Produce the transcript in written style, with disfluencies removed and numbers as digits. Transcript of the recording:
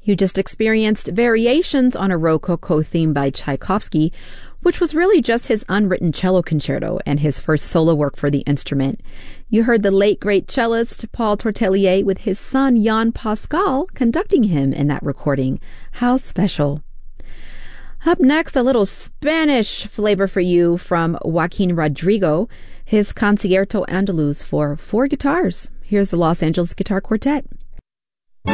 You just experienced variations on a Rococo theme by Tchaikovsky, which was really just his unwritten cello concerto and his first solo work for the instrument. You heard the late great cellist Paul Tortelier with his son Jan Pascal conducting him in that recording. How special. Up next, a little Spanish flavor for you from Joaquin Rodrigo, his Concierto Andaluz for 4 guitars. Here's the Los Angeles Guitar Quartet.